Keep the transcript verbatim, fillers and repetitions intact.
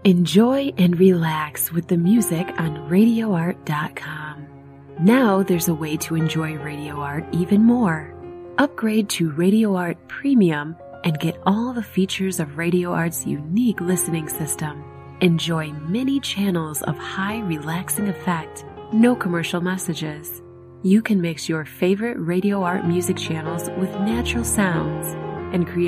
Enjoy and relax with the music on radio art dot com. Now there's a way to enjoy Radio Art even more. Upgrade to Radio Art Premium and get all the features of Radio Art's unique listening system. Enjoy many channels of high relaxing effect, no commercial messages. You can mix your favorite Radio Art music channels with natural sounds and create